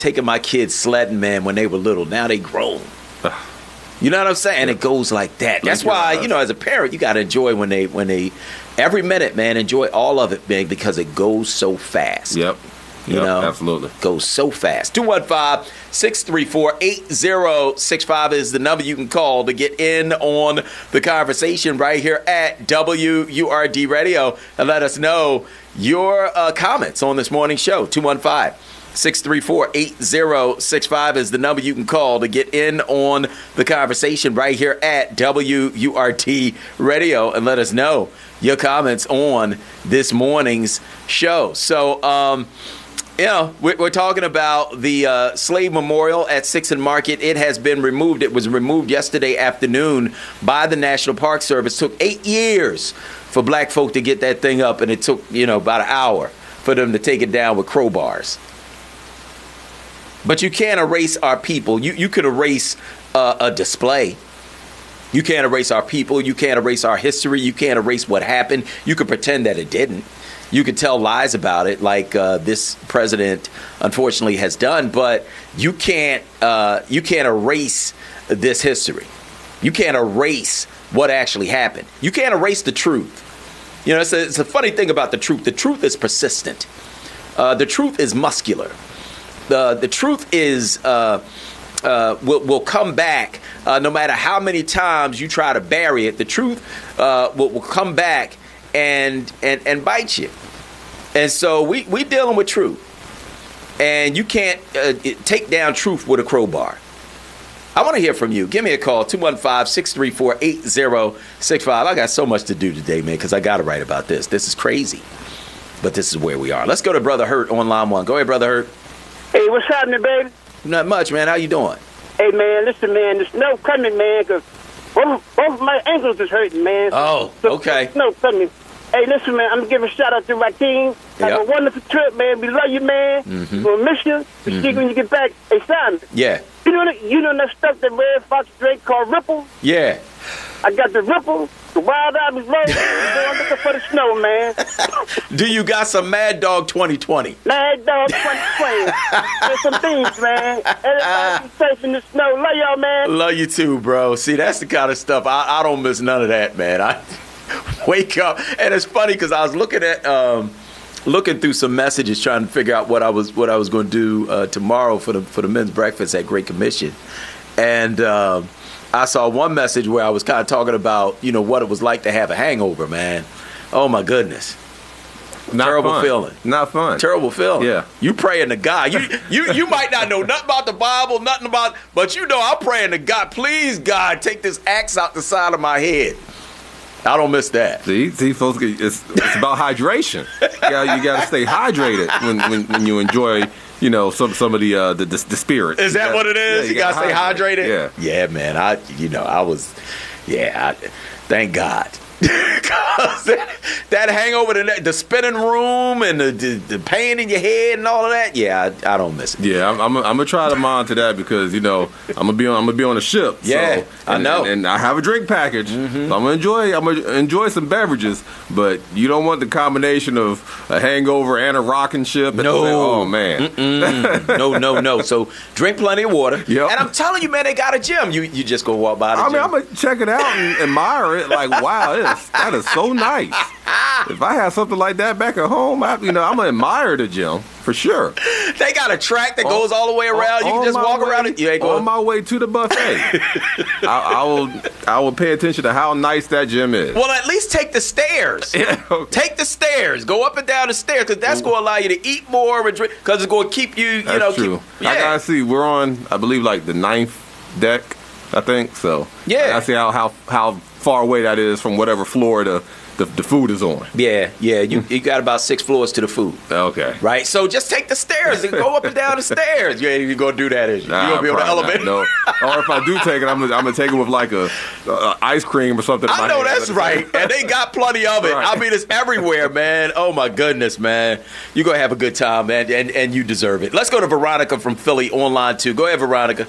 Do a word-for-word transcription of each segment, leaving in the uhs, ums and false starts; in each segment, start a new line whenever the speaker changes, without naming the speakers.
taking my kids sledding, man, when they were little. Now they grown. You know what I'm saying? And it goes like that. That's why, you know, as a parent, you got to enjoy when they, when they, every minute, man, enjoy all of it, man, because it goes so fast.
Yep.
You
yep,
know,
absolutely.
Goes so fast. two one five, six three four, eight zero six five is the number you can call to get in on the conversation right here at W U R D Radio and let us know your uh, comments on this morning's show. two one five, six three four, eight zero six five is the number you can call to get in on the conversation right here at W U R D Radio and let us know your comments on this morning's show. So, um, you know, we're, we're talking about the uh, slave memorial at Sixth and Market. It has been removed. It was removed yesterday afternoon by the National Park Service. It took eight years for black folk to get that thing up, and it took, you know, about an hour for them to take it down with crowbars. But you can't erase our people. You you could erase uh, a display. You can't erase our people. You can't erase our history. You can't erase what happened. You could pretend that it didn't. You could tell lies about it like uh, this president, unfortunately, has done. But you can't uh, you can't erase this history. You can't erase what actually happened. You can't erase the truth. You know, it's a, it's a funny thing about the truth. The truth is persistent. Uh, the truth is muscular. The the truth is uh, uh, will will come back uh, no matter how many times you try to bury it. The truth uh, will, will come back and and and bite you. And so we we dealing with truth, and you can't uh, take down truth with a crowbar. I want to hear from you. Give me a call, two one five, six three four, eight zero six five. I got so much to do today, man, because I got to write about this. This is crazy, but this is where we are. Let's go to Brother Hurt on line one. Go ahead, Brother Hurt.
Hey, what's happening, baby?
Not much, man. How you doing?
Hey, man, listen, man, the snow coming, man, because both, both of my ankles is hurting, man.
Oh,
so,
okay.
Snow coming. Hey, listen, man, I'm going to give a shout-out to my team. Have
Yep.
a wonderful trip, man. We love you, man.
Mm-hmm.
We'll miss you. We'll see you when you get back. Hey, Simon.
Yeah.
You know that, you know that stuff that Red Fox Drake called Ripple?
Yeah.
I got the Ripple, the Wild Ivy Road. I'm looking for the snow, man.
Do you got some Mad Dog twenty twenty?
Mad Dog twenty twenty. There's some things, man. Everybody be safe in the snow. Love y'all, man.
Love you too, bro. See, that's the kind of stuff. I, I don't miss none of that, man. I wake up, and it's funny because I was looking at, um, looking through some messages, trying to figure out what I was what I was going to do uh, tomorrow for the for the men's breakfast at Great Commission, and um, I saw one message where I was kind of talking about, you know, what it was like to have a hangover, man. Oh my goodness.
Not
Terrible
fun.
feeling.
Not fun.
Terrible feeling.
Yeah.
You praying to God. You you you might not know nothing about the Bible, nothing about, but you know I'm praying to God. Please, God, take this axe out the side of my head. I don't miss that.
See, see, folks, it's, it's about hydration. Yeah, you got to stay hydrated when, when, when you enjoy, you know, some some of the uh, the, the, the spirit.
Is that
gotta,
what it is?
Yeah,
you,
you
gotta,
gotta
stay
hydrate.
hydrated.
Yeah,
yeah, man. I, you know, I was, yeah. I, thank God. Cause that, that hangover, the, the spinning room, and the, the the pain in your head, and all of that. Yeah, I, I don't miss it.
Yeah, I'm, I'm, I'm gonna try to monitor that because you know I'm gonna be on I'm gonna be on a ship.
Yeah,
so,
I
and,
know.
and, and I have a drink package,
Mm-hmm.
so I'm gonna enjoy I'm gonna enjoy some beverages. But you don't want the combination of a hangover and a rocking ship.
No.
Oh man.
no, no, no. So drink plenty of water.
Yep.
And I'm telling you, man, they got a gym. You you just go walk by the
I
gym.
mean, I'm gonna check it out and admire it. Like, wow, that is, that is so nice. If I had something like that back at home, I, you know, I'm gonna admire the gym for sure.
They got a track that goes all the way around.
On-
You can
on
just
my
walk
way-
around it. You ain't
On
going.
my way to the buffet, I, I will I will pay attention to how nice that gym is.
Well, at least take the stairs.
Yeah, okay.
Take the stairs. Go up and down the stairs because that's going to allow you to eat more and drink because it's going to keep you, you
That's
know.
true.
Keep,
I
yeah.
gotta see. We're on, I believe, like the ninth deck. I think so.
Yeah.
I see how how how far away that is from whatever floor the the, the food is on.
Yeah, yeah. You you got about six floors to the food.
Okay.
Right? So just take the stairs and go up and down the stairs. You ain't going to do that, is you?
Nah,
You're going to be on the
probably
elevator.
not, no. Or if I do take it, I'm gonna, I'm gonna take it with like a, a ice cream or something. in
I
my
know
hand.
that's right. And they got plenty of it.
Right.
I mean, it's everywhere, man. Oh, my goodness, man. You're going to have a good time, man, and, and you deserve it. Let's go to Veronica from Philly online, too. Go ahead, Veronica.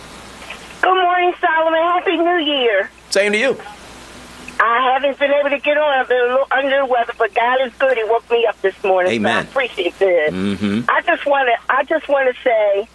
Good morning, Solomon. Happy New Year.
Same to you.
I haven't been able to get on. I've been a little under the weather, but God is good. He woke me up this morning.
Amen.
So I appreciate that.
Mm-hmm.
I just want to. I just want to say